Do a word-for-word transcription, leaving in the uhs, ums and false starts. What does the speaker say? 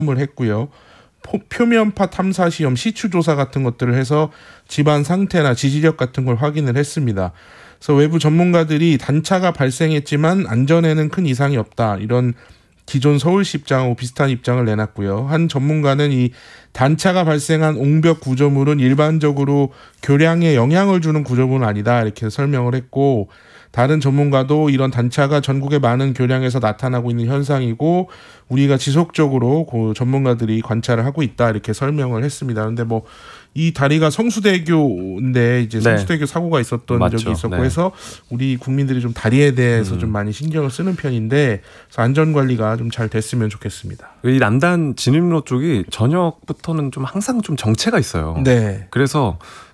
을 했고요. 포, 표면파 탐사 시험, 시추 조사 같은 것들을 해서 집안 상태나 지지력 같은 걸 확인을 했습니다. 그래서 외부 전문가들이 단차가 발생했지만 안전에는 큰 이상이 없다, 이런 기존 서울시 입장하고 비슷한 입장을 내놨고요. 한 전문가는 이 단차가 발생한 옹벽 구조물은 일반적으로 교량에 영향을 주는 구조물은 아니다, 이렇게 설명을 했고, 다른 전문가도 이런 단차가 전국의 많은 교량에서 나타나고 있는 현상이고 우리가 지속적으로 그 전문가들이 관찰을 하고 있다, 이렇게 설명을 했습니다. 그런데 뭐 이 다리가 성수대교인데 이제 네. 성수대교 사고가 있었던 맞죠. 적이 있었고 네. 해서 우리 국민들이 좀 다리에 대해서 음. 좀 많이 신경을 쓰는 편인데 그래서 안전 관리가 좀 잘 됐으면 좋겠습니다. 이 남단 진입로 쪽이 저녁부터는 좀 항상 좀 정체가 있어요. 네. 그래서